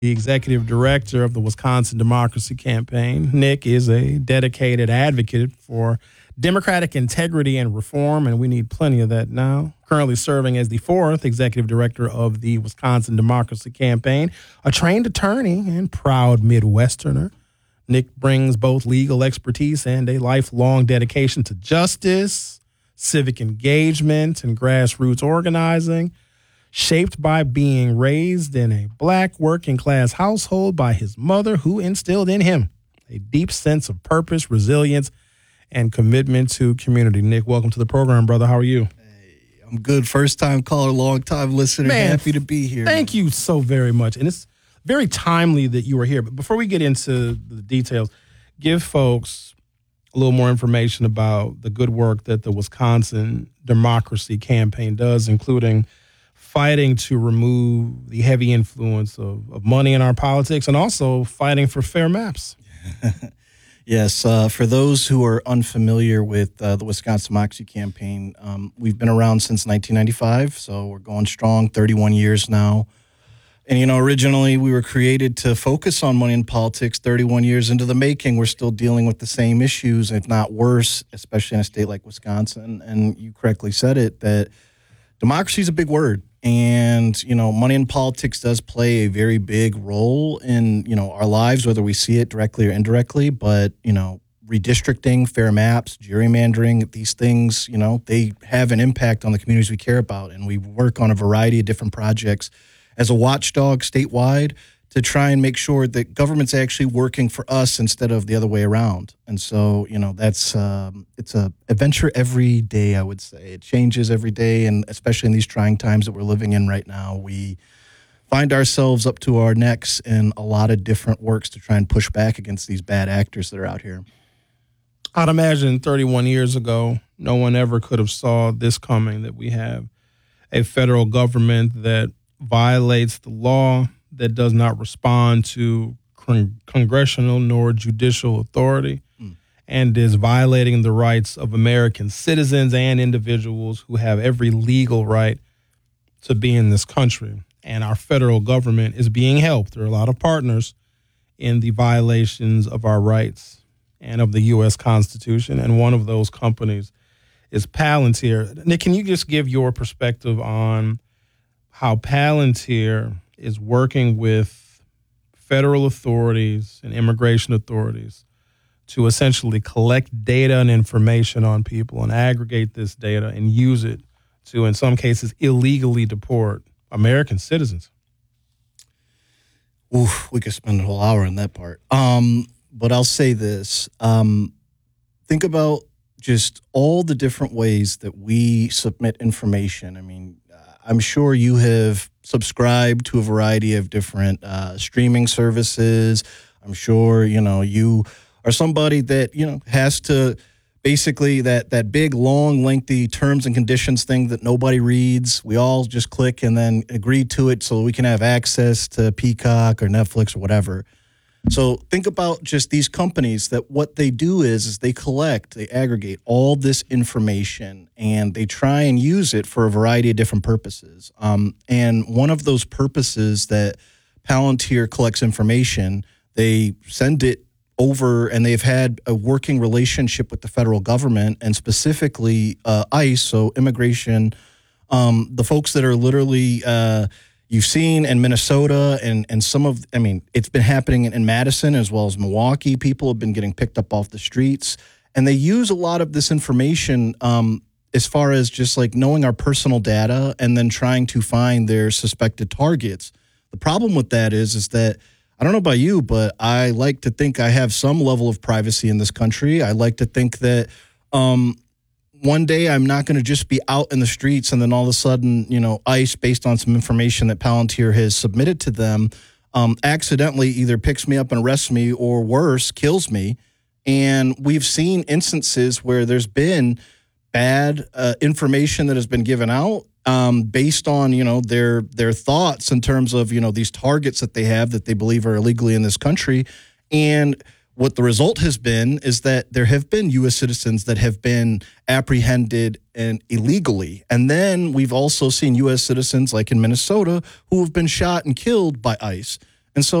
the executive director of the Wisconsin Democracy Campaign. Nick is a dedicated advocate for democratic integrity and reform, and we need plenty of that now. Currently serving as the fourth executive director of the Wisconsin Democracy Campaign, a trained attorney and proud Midwesterner. Nick brings both legal expertise and a lifelong dedication to justice, civic engagement, and grassroots organizing. Shaped by being raised in a black working-class household by his mother, who instilled in him a deep sense of purpose, resilience, and commitment to community. Nick, welcome to the program, brother. How are you? Hey, I'm good. First-time caller, long-time listener. Man, happy to be here. Thank you so very much. And it's very timely that you are here. But before we get into the details, give folks a little more information about the good work that the Wisconsin Democracy Campaign does, including fighting to remove the heavy influence of money in our politics and also fighting for fair maps. Yes, for those who are unfamiliar with the Wisconsin Democracy Campaign, we've been around since 1995, so we're going strong, 31 years now. And, you know, originally we were created to focus on money in politics. 31 years into the making, we're still dealing with the same issues, if not worse, especially in a state like Wisconsin. And you correctly said it, that democracy is a big word. And, you know, money in politics does play a very big role in, you know, our lives, whether we see it directly or indirectly. But, you know, redistricting, fair maps, gerrymandering, these things, you know, they have an impact on the communities we care about. And we work on a variety of different projects as a watchdog statewide to try and make sure that government's actually working for us instead of the other way around. And so, you know, that's it's a adventure every day, I would say. It changes every day, and especially in these trying times that we're living in right now, we find ourselves up to our necks in a lot of different works to try and push back against these bad actors that are out here. I'd imagine 31 years ago, no one ever could have saw this coming, that we have a federal government that violates the law, that does not respond to congressional nor judicial authority, and is violating the rights of American citizens and individuals who have every legal right to be in this country. And our federal government is being helped. There are a lot of partners in the violations of our rights and of the U.S. Constitution, and one of those companies is Palantir. Nick, can you just give your perspective on how Palantir is working with federal authorities and immigration authorities to essentially collect data and information on people and aggregate this data and use it to, in some cases, illegally deport American citizens? Oof, we could spend a whole hour on that part. But I'll say this. Think about just all the different ways that we submit information. I mean, I'm sure you have subscribed to a variety of different streaming services. I'm sure, you know, you are somebody that, you know, has to basically that big, long, lengthy terms and conditions thing that nobody reads. We all just click and then agree to it so we can have access to Peacock or Netflix or whatever. So think about just these companies that what they do is they collect, they aggregate all this information, and they try and use it for a variety of different purposes. And one of those purposes that Palantir collects information, they send it over, and they've had a working relationship with the federal government and specifically ICE, so immigration, the folks that are literally you've seen in Minnesota and some of, I mean, it's been happening in Madison as well as Milwaukee. People have been getting picked up off the streets, and they use a lot of this information as far as just like knowing our personal data and then trying to find their suspected targets. The problem with that is that, I don't know about you, but I like to think I have some level of privacy in this country. I like to think that one day I'm not going to just be out in the streets and then all of a sudden, you know, ICE, based on some information that Palantir has submitted to them, accidentally either picks me up and arrests me or worse, kills me. And we've seen instances where there's been bad information that has been given out based on, you know, their thoughts in terms of, you know, these targets that they have that they believe are illegally in this country. And what the result has been is that there have been U.S. citizens that have been apprehended and illegally. And then we've also seen U.S. citizens like in Minnesota who have been shot and killed by ICE. And so